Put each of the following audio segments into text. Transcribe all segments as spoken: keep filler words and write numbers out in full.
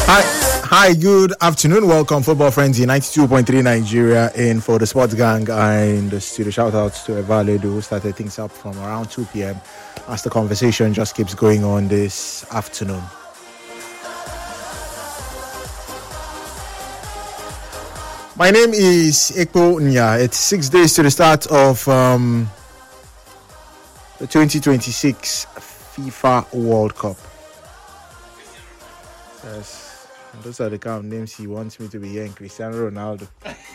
Hi, hi, good afternoon. Welcome, football friends in ninety-two point three Nigeria in for the Sports Gang and the studio. Shout out to Evaledu who started things up from around two p.m. as the conversation just keeps going on this afternoon. My name is Ekpo Nya. It's six days to the start of um, the twenty twenty-six FIFA World Cup. Yes. And those are the kind of names he wants me to be hearing. Cristiano Ronaldo.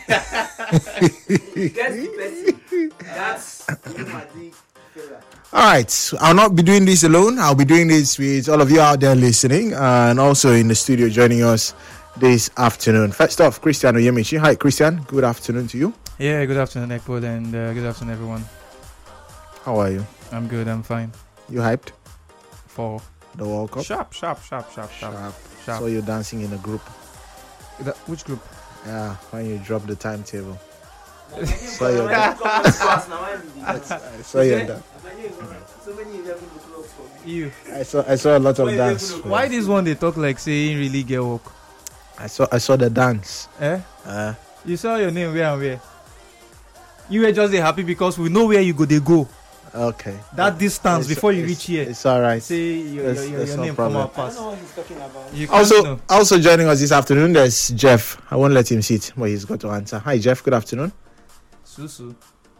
That's all right. I'll not be doing this alone. I'll be doing this with all of you out there listening and also in the studio joining us this afternoon. First off, Christian Oyemichi. Hi, Christian. Good afternoon to you. Yeah, good afternoon, Ekpo, and uh, good afternoon, everyone. How are you? I'm good. I'm fine. You hyped For the World Cup? sharp, sharp, sharp, sharp, sharp, Sharp. sharp. Saw you dancing in a group. That, which group? Yeah, when you dropped the timetable. Saw your dance. I saw your dance. You. I saw I saw a lot of dance. Why this one they talk like saying really get work? I saw I saw the dance. Eh? Uh, You saw your name where and where? You were just there happy because we know where you go. They go okay. that distance It's- before you it's- reach here. It's all right. Say your, That's- your, your, that's your no name problem. come out fast. I don't know what he's talking about. You can't Also, know. also joining us this afternoon, there's Jeff. I won't let him sit, but he's got to answer. Hi, Jeff. Good afternoon. Susu.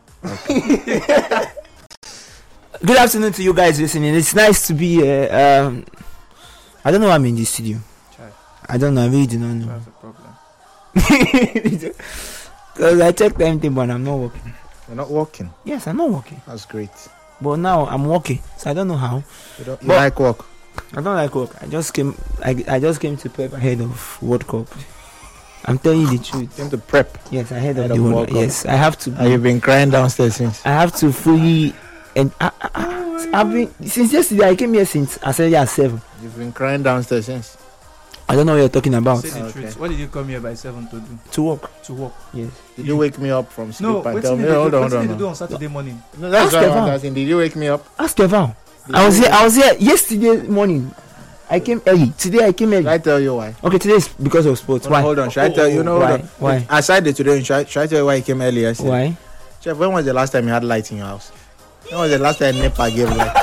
Good afternoon to you guys listening. It's nice to be here. Um, I don't know why I'm in this studio. Chai. I don't know. I really do not know. That's a problem. Because I checked the timetable and I'm not working. You're not working. Yes, I'm not working. That's great. But now I'm working, so I don't know how. You don't you But- like work? I don't like work. I just came. I, I just came to prep ahead of World Cup. I'm telling you the truth. Came to prep. Yes, ahead Ahead of of the World World Cup. Cup. Yes, I have to. And you've been crying downstairs since. I have to fully. And I, I, I, I've been since yesterday. I came here since I said yeah seven. You've been crying downstairs since. I don't know what you're talking about. Say the Okay. truth. What did you come here by seven to do? To work. To work? Yes. Did you wake me up from sleep No. and What tell did me? they Hold do, on, what hold did on. they do hold on Saturday morning? on. No, that's Ask why I Evan. was asking. Did you wake me up? Ask Evan. I was here. I was here yesterday morning. I came early. Today I came early. Should I tell you why? Okay, today is because of sports. Hold on, Why? Hold on. Should I tell you? No, hold Why? on. Why? Aside the today, should I, should I tell you why you came early yesterday? Why? Jeff, when was the last time you had light in your house? When was the last time NEPA gave light?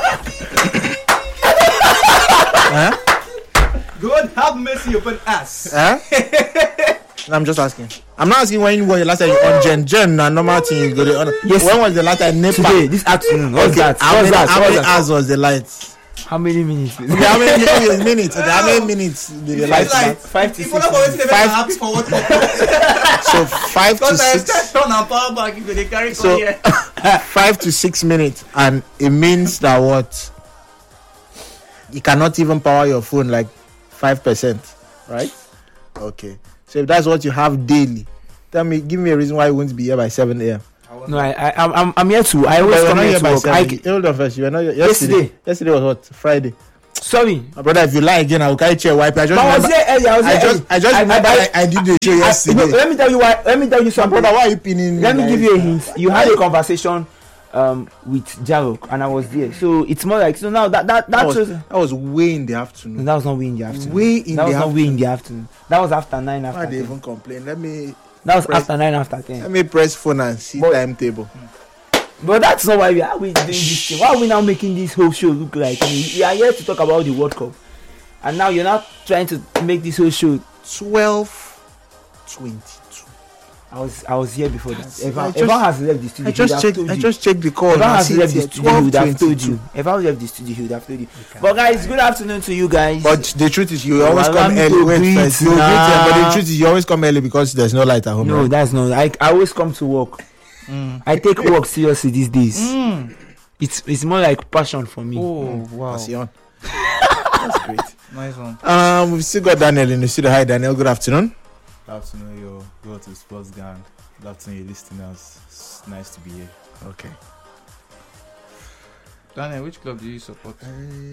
Huh? God have mercy upon us. Huh? No, I'm just asking. I'm not asking when was the last time you on Gen Gen and normal thing you go to on. Yes. When was the last time NEPA? Today, this afternoon. What's that? How What's many, that? how What's many that? hours was the light? How many minutes? Okay, how many okay, minutes? Okay, how many minutes did the light Five, last? Five to If six. you're not going to minutes. the Five- happy for what? So five to Sometimes six. turn and power back if they carry So- so, here. Five to six minutes, and it means that what? You cannot even power your phone like five percent, right? Okay. So if that's what you have daily, tell me, give me a reason why you won't be here by seven a.m. No, I, I, I'm, I'm, I'm here to. I always But you're come not here here to by work. seven. I, Hold on first. You were not here yesterday. Yesterday. Yesterday was what? Friday. sorry, My brother, if you lie again, I will carry chair wipe. I just but I was remember. here earlier. I was I here just, early. I just remember I, I, did the show I- yesterday. no, let me tell you why. Let me tell you My something. brother, why are you pinning me? Let me like give you a this? hint. You had a conversation um, with Jarok, and I was there. So it's more like so now that that That that was, was, that was way in the afternoon. that was not way in the afternoon. Way in that the was not way in afternoon. the afternoon. That was after nine Why after they ten. even complain? Let me That was press- after nine after let ten. me press phone and see But- timetable. But that's not why we are we doing this thing. Why are we now making this whole show look like? I mean, we are here to talk about the World Cup, and now you're not trying to make this whole show. Twelve twenty-two. I was I was here before that. I Evan, just- Evan has left the studio. I he would just have checked. told I you. just checked the call. Evan and I has see left it the here, studio. He would have told twelve you. Evan left the studio. He would have told you. But guys, good afternoon to you guys. But the truth is, you Oh, always allow come me early. to Wait greet first. You greet now. them, but the truth is, you always come early because there's no light at home. no, right? that's not. I I always come to work. Mm. I take work seriously these days. Mm. It's it's more like passion for me. Oh, wow. Pass it on. That's great. Nice one. Um, we've still got Daniel in the studio. Hi, Daniel. Good afternoon. Good afternoon, yo. Go to Sports Gang. Good afternoon, your listeners. It's nice to be here. Okay. Daniel, which club do you support? Uh,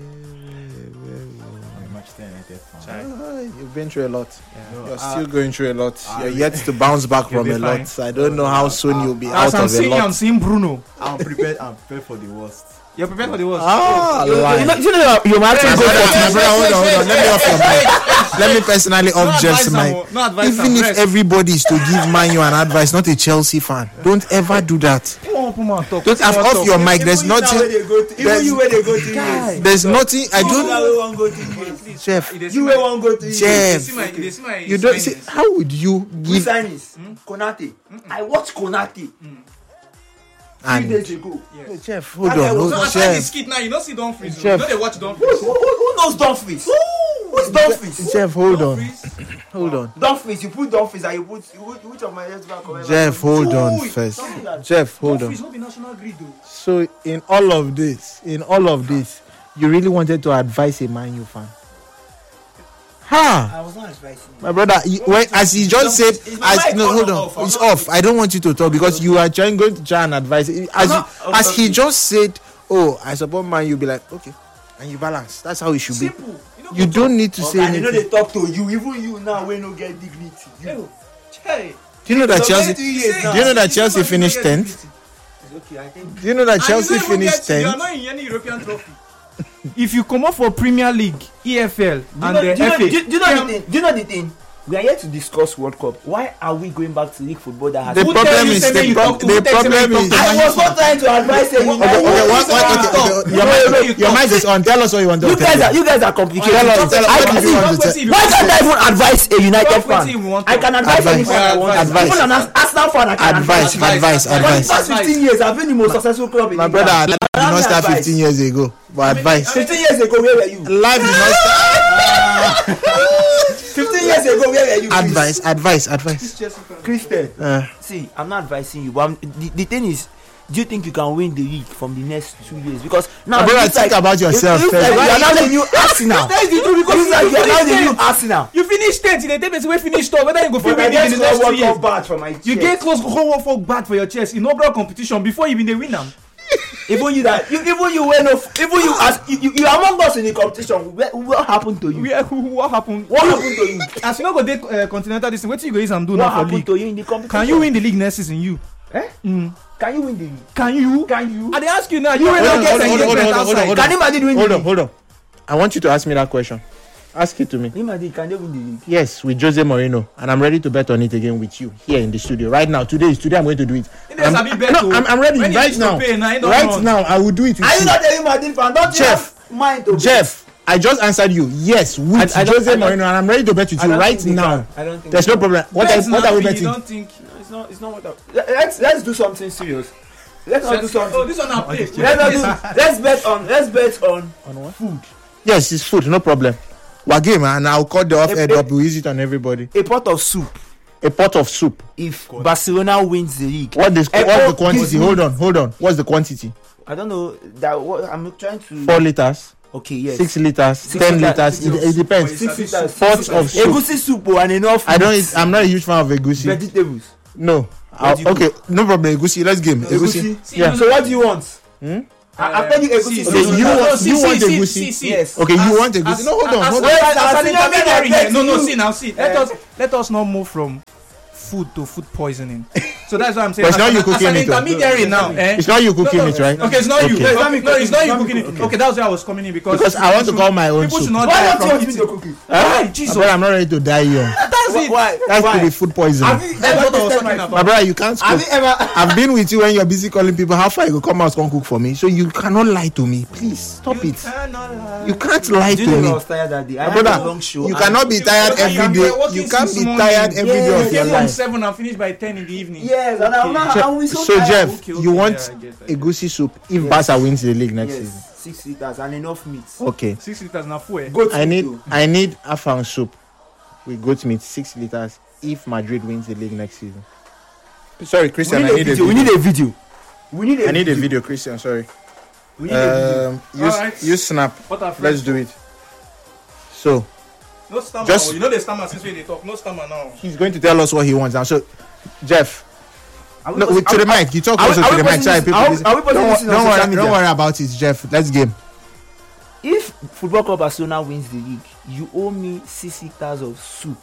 I'm a Manchester United fan. Chai. Ah, you've been through a lot. Yeah. You're Uh, still going through a lot. uh, You're yet to bounce back You'll from be a fine. lot. I don't know how soon you'll be As out I'm of a seeing, I'm lot. seeing Bruno. I'm prepared. I'm prepared for the worst. You're prepared for the worst. Ah, You, you lie. know, you know your match My will go brother, for my brother, hold on, hold on. Let me off your mic. Let me personally No off Jeff's advice, mic. Samo. No advice, Even Sam. if Rest. everybody is to give Man U an advice, not a Chelsea fan, don't ever do that. You won't put my talk. Don't have Talk. off your mic. There's Even you now nothing. where they go to- there's- Even you where they go to Guy. use. There's nothing. I You now don't. where one go to use. Jeff, They see You my- where one go to use. they Jeff, see my- they see my you don't see. signings. How would you Who give? sign this? Konate. I watched Konate three And days ago. Yes. Jeff, hold That guy on, was hold No, on, aside the Jeff. skit now, you don't see Dumfries. You Jeff. know they watch Who, Dumfries. who, who knows Dumfries? Who's Dumfries? Jeff, hold on, Dumfries. hold on. Dumfries, you put Dumfries and you put which, which of my left back? or right Jeff, back? hold on Ooh, first. don't do that. Jeff, hold Dumfries on. not be national grid though. So in all of this, in all of this, you really wanted to advise a Man U fan? Ha! I was not advising. My brother, you, when, as he just said, Is my as, mic no, on hold or on, off? I'm it's not- off. I don't want you to talk because you are trying going to try and advise. As, I'm you, not- as he okay. just said, oh, I support Man, you be like, okay, and you balance. That's how it should be. Simple. know, You don't need to say Okay, they know anything. they talk to you, even you now when no get dignity. You. Ew. Hey. Do you know that So Chelsea? where do you Do now? you know that It's Chelsea not finished even tenth? get Okay, I think. Do you know that And Chelsea you don't even finished get- You are tenth? not in any European trophy. If you come up for Premier League, E F L, Do you and know, the do you know, F A, do, do you know yeah, the thing? Do you know the thing? We are here to discuss World Cup. Why are we going back to league football that has? The Who tell problem you is say the, make you pro- talk to- the who tell you say make problem you is. talk to I was not trying to advise you. Okay, okay, what, what, okay, okay, your, mic, your mic is on. Tell us what you want to You tell guys me. are you guys are complicated. Tell us, tell us, I what can do you see- want to tell? Why can't I even advise a United Talk with fan? him, we want I to- can advise Advice. any fan I want. Advice. Even an Ars- Arsenal fan, I can Advice, advise. advice, For the advice. past fifteen years, I've been the most successful club in My England. brother, life did Allow not me start advice. fifteen years ago. But advice. fifteen years ago, where were you? Life did not start. fifteen years ago, where were you? Chris? Advice, advice, advice. Christian. Uh, See, I'm not advising you, but I'm, the, the thing is, do you think you can win the league from the next two years? Because now, My brother, it looks think about yourself It looks first. like you are now the new Arsenal. That is the truth, because It looks like you are now the finish new tenth. Arsenal. You finish tenth in a table wey finish third, whether you go fit But I win get in the to next two World years. Cup bad for my You chest. get close whole world for bad for your chest inaugural competition before you even dey win am. Even you that you, even you went off, even you as you, you, you are among us in the competition. What, what happened to you? Where who what happen? What happened to you? As you no go dey uh, continental this thing, wetin you go use am do What now for happened league? to you in the competition? Can you win the league next season? You? Eh? Mm. Can you win the league? Can you? Can you? I dey ask you now. You You wey will no not get get hold on, hold on, engagement hold on, hold on, outside. hold Can you Madrid win hold the on, league? hold on. I want you to ask me that question. Ask it to me. Real Madrid, can they win the league? Yes, with Jose Mourinho, and I'm ready to bet on it again with you here in the studio right now. Today is today. I'm going to do it. He dey sabi I'm, bet no, o. I'm, I'm ready When he right needs to now. pay, na he don Right run. now, I will do it with Are you you. not a Real Madrid fan? Don't you Jeff, have mind to bet? Jeff, I just answered you. Yes, with I- I don't- Jose I don't- Mourinho, and I'm ready to bet with I you don't right think they now. can. I don't think There's they no can. problem. What, Bet are, what now, are we you betting? don't think? No, it's not. It's not what. I- Let's let's do something serious. Let's not do something. Oh, this one na play. Let's not do. Let's bet on. Let's bet on. On what? Food. Yes, it's food. No problem. We're game, and I'll cut the off Eh, head eh. up. We'll use it on everybody. A pot of soup. A pot of soup. If Barcelona wins the league, What is Eh, what's oh, the quantity? give me- Hold on, hold on. What's the quantity? I don't know that. What I'm trying to. Four liters, Okay, yes. six liters, Six ten liters. liters. It, it depends. Six liters. Pots of soup. Egusi soup oh, and enough. I don't. meat. Eat, I'm not a huge fan of egusi. Vegetables. No. I'll, do you okay, no problem. Egusi. Let's game. Egusi. Egusi. Yeah. So what do you want? Hmm? I, I tell you egusi. See, soup. Okay, see, you no, want- see, you see, want see, egusi? see, see. Yes. Okay, you As- want egusi? as- No, hold on, as- hold as- on. Wait, as as an a young intermediary man, here. No, no, you- see now, see. Let Eh. us let us not move from food to food poisoning. So that's what I'm saying. But it's As not an- you as cooking an it, though. intermediary now. eh? It's not you cooking No, no, it, right? Okay, it's not you. Okay. No, It's not me no, it's not you cooking cooking it. it. Okay, that's why I was coming in because Because I want to people call my own People should soup. not Why die don't you from want me to eating. cook it? Hey, Jesus. But I'm not ready to die young. That's it. Why? That's Why? to be food poison. Have you That's ever what I was tasted talking my about. My brother, you can't Have cook. you ever? I've been with you when you're busy calling people. How far you go come out and cook for me? So you cannot lie to me. Please stop You it. cannot lie. You can't lie Do to you know I me. was tired that day? I My had a brother, long show. you and- cannot be tired You every can be day. working You can't since be morning. tired every day Yeah, of You your get from life. seven and finish by ten in the evening. Yes, and I'm not. So, I'm so, so tired. Jeff, Okay, okay, you yeah, want I get that. egusi soup if Yes. Barca wins the league next season? Yes, six liters and enough meat. Okay. Six liters na full. eh? Goat I need meat I need afang soup with goat meat, six liters if Madrid wins the league next season. Sorry, too. Christian, We I need a need a video. We video. need a video. We need a I need a video. video, Christian. Sorry. We need a video. Um, use Alright. use snap. What are Let's do it. So No stammer. Just- oh, you know the stammer since we dey talk. No stammer now. he's going to tell us what he wants now. So, Jeff, we No, pos- with, to are the we- mic. You talk are we- closer are to we the mic. posting Sorry, this- people. are we- listen. are we posting don't, this on don't social worry. media? Don't worry about it, Jeff. Let's game. If Football Club Barcelona wins the league, you owe me six liters of soup.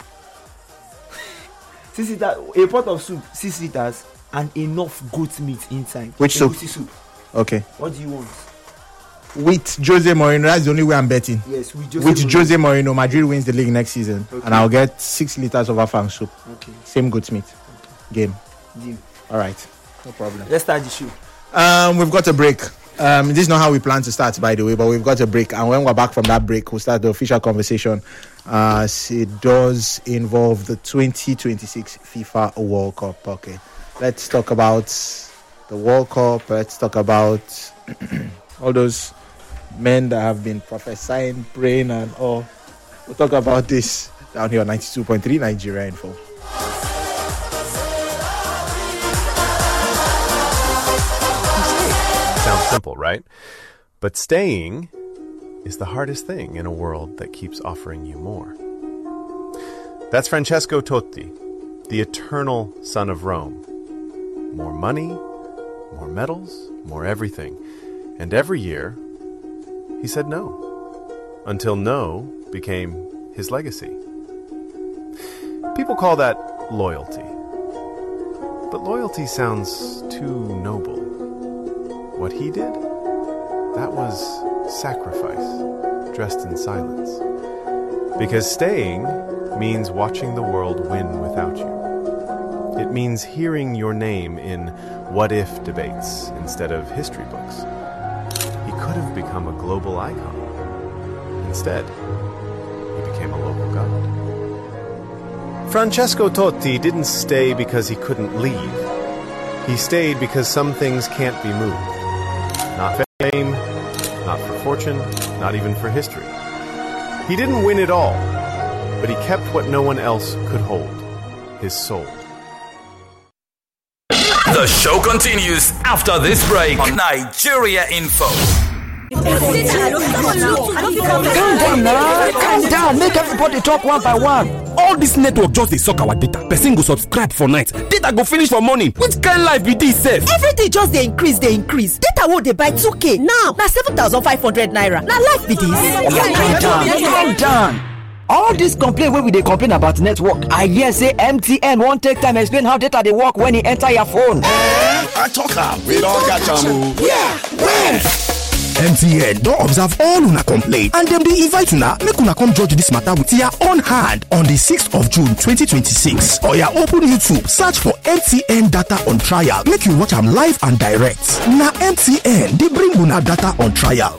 six liters, a pot of soup, six liters, and enough goat meat inside. Which soup? Egusi soup. Okay. What do you want? With Jose Mourinho, that's the only way I'm betting. Yes, we just. With Jose Mourinho, Madrid wins the league next season, Okay. and I'll get six liters of afang soup. Okay, Same goat meat. Game. deal. All right. No problem. Let's start the show. Um, we've got a break. Um, this is not how we plan to start, by the way, but we've got a break, and when we're back from that break, we'll start the official conversation. Uh, it does involve the twenty twenty-six FIFA World Cup. Okay, let's talk about the World Cup. Let's talk about all those men that have been prophesying, praying, and all. We'll talk about this down here on ninety-two point three Nigeria Info. Sounds simple, right? But staying is the hardest thing in a world that keeps offering you more. That's Francesco Totti, the eternal son of Rome. More money, more medals, more everything. And every year, he said no. Until no became his legacy. People call that loyalty. But loyalty sounds too noble. What he did? That was sacrifice, dressed in silence. Because staying means watching the world win without you. It means hearing your name in what-if debates instead of history books. He could have become a global icon. Instead, he became a local god. Francesco Totti didn't stay because he couldn't leave. He stayed because some things can't be moved. Not fame, not for fortune, not even for history. He didn't win it all, but he kept what no one else could hold, his soul. The show continues after this break on Nigeria Info. Calm down now, calm down, make everybody talk one by one. All this network just dey suck our data. Person go subscribe for night, data go finish for morning. Which kind life be this sef? Everything just dey increase dey increase. Data wey dey buy two k now na seven thousand five hundred naira. Na life be this. Calm down, calm down. All this complaint wey we dey complain about network, I hear say M T N wan take time explain how data dey work when e enter your phone. I talk am, we don catch am o. Yeah, where? M T N don observe all una complaint and dem dey invite una make una come judge dis matter with your own hand on the sixth of June twenty twenty-six. Oya open YouTube, search for M T N data on trial, make you watch am live and direct. Na M T N dey bring una data on trial.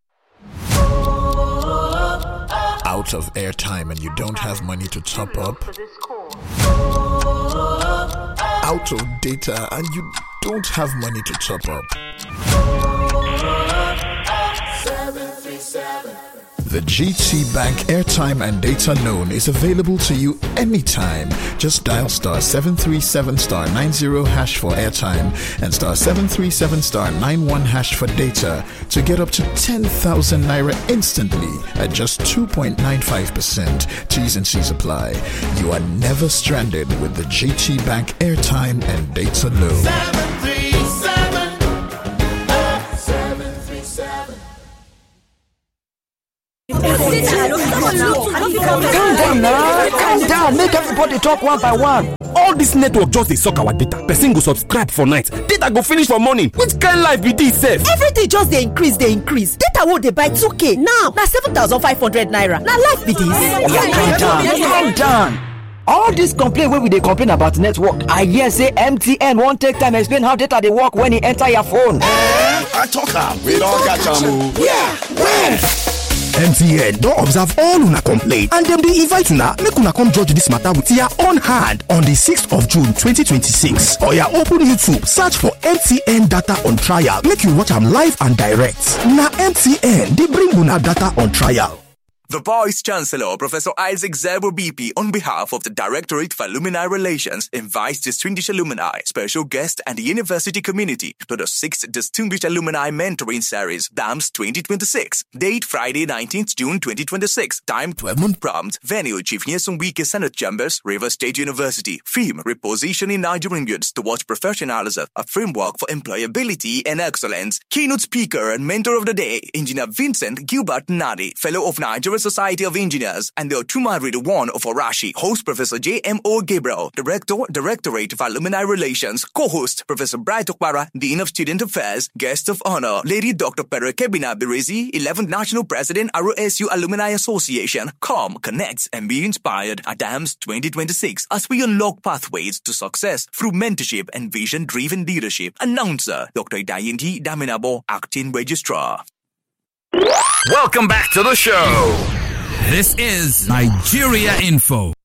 Out of airtime and you don't have money to top up? Out of data and you don't have money to top up? The G T Bank airtime and data loan is available to you anytime. Just dial star seven three seven star nine zero hash for airtime and star seven three seven star nine one hash for data to get up to ten thousand naira instantly at just two point nine five percent. T's and C's apply. You are never stranded with the G T Bank airtime and data loan. seven three seven, seven three seven. Calm down now, calm down, make everybody talk one by one. All this network just dey suck our data. Person go subscribe for night, data go finish for morning. Which kind life be this sef? Everything just dey increase dey increase. Data wey dey buy two k now na seven thousand five hundred naira. Na life be this. Calm down, calm down. All this complaint wey we dey complain about network, I hear say M T N wan take time explain how data dey work when e enter your phone. I talk am, we don catch am o. Yeah, where? M T N don observe all una complaint and dem dey invite una make una come judge dis matter with your own hand on the sixth of June twenty twenty-six. Oya open YouTube, search for M T N data on trial, make you watch am live and direct. Na M T N dey bring una data on trial. The Vice Chancellor, Professor Isaac Zebo B P, on behalf of the Directorate for Alumni Relations, invites distinguished alumni, special guests, and the university community to the sixth Distinguished Alumni Mentoring Series, D A M S twenty twenty-six. Date Friday, nineteenth June twenty twenty-six. Time twelve noon prompt. Venue Chief Nyesom Wike Senate Chambers, Rivers State University. Theme: Repositioning Nigerian youths towards professionalism, a framework for employability and excellence. Keynote speaker and mentor of the day, Engineer Vincent Gilbert Nadi, Fellow of Nigerian Society of Engineers, and the Otuma Ridwan of Orashi. Host Professor J M O Gabriel, Director, Directorate of Alumni Relations. Co-host Professor Bright Okwara, Dean of Student Affairs. Guest of Honor, Lady Doctor Pero Kebina Birizi, eleventh National President, R O S U Alumni Association. Come, connect, and be inspired at D A M S twenty twenty-six as we unlock pathways to success through mentorship and vision-driven leadership. Announcer, Doctor Idayinti Daminabo, Acting Registrar. Welcome back to the show. This is Nigeria Info.